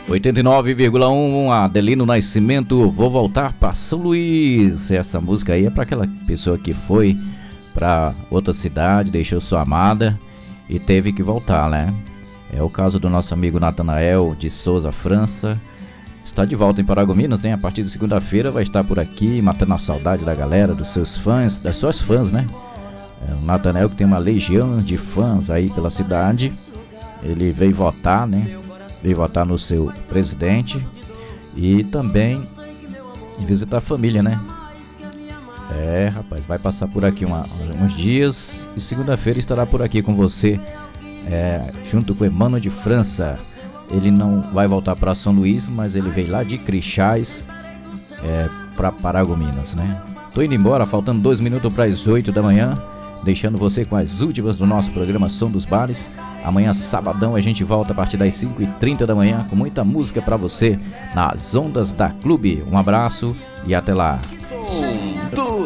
89,1, Adelino Nascimento, vou voltar para São Luís. Essa música aí é para aquela pessoa que foi para outra cidade, deixou sua amada e teve que voltar, né? É o caso do nosso amigo Natanael de Souza, França. Está de volta em Paragominas, né? A partir de segunda-feira vai estar por aqui, matando a saudade da galera, dos seus fãs, das suas fãs, né? O Natanael, que tem uma legião de fãs aí pela cidade. Ele veio votar, né? Veio votar no seu presidente e também visitar a família, né? Rapaz, vai passar por aqui uns dias e segunda-feira estará por aqui com você, junto com Emmanuel de França. Ele não vai voltar para São Luís, mas ele veio lá de Crixás para Paragominas, né? Tô indo embora, faltando 2 minutos para as 8 da manhã, deixando você com as últimas do nosso programa Som dos Bares. Amanhã, sabadão, a gente volta a partir das 5h30 da manhã com muita música para você nas ondas da Clube. Um abraço e até lá. Som dos